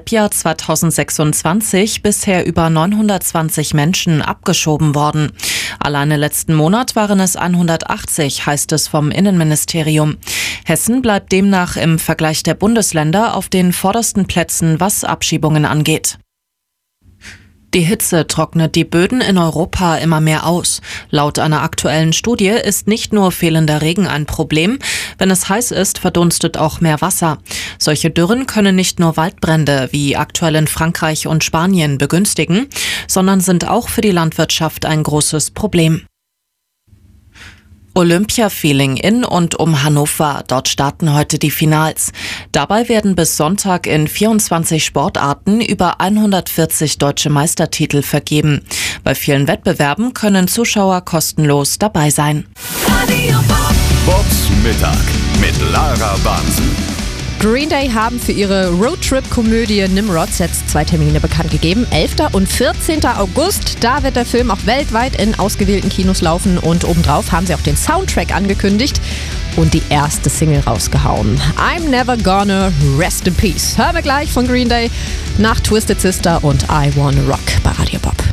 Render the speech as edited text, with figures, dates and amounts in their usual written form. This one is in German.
Halbjahr 2026 bisher über 920 Menschen abgeschoben worden. Alleine letzten Monat waren es 180, heißt es vom Innenministerium. Hessen bleibt demnach im Vergleich der Bundesländer auf den vordersten Plätzen, was Abschiebungen angeht. Die Hitze trocknet die Böden in Europa immer mehr aus. Laut einer aktuellen Studie ist nicht nur fehlender Regen ein Problem. Wenn es heiß ist, verdunstet auch mehr Wasser. Solche Dürren können nicht nur Waldbrände wie aktuell in Frankreich und Spanien begünstigen, sondern sind auch für die Landwirtschaft ein großes Problem. Olympia-Feeling in und um Hannover. Dort starten heute die Finals. Dabei werden bis Sonntag in 24 Sportarten über 140 deutsche Meistertitel vergeben. Bei vielen Wettbewerben können Zuschauer kostenlos dabei sein. Bobs Mittag mit Lara Bansen. Green Day haben für ihre Roadtrip-Komödie Nimrods jetzt 2 Termine bekannt gegeben. 11. und 14. August. Da wird der Film auch weltweit in ausgewählten Kinos laufen. Und obendrauf haben sie auch den Soundtrack angekündigt und die erste Single rausgehauen. I'm Never Gonna Rest in Peace. Hören wir gleich von Green Day nach Twisted Sister und I Wanna Rock bei Radio Bob.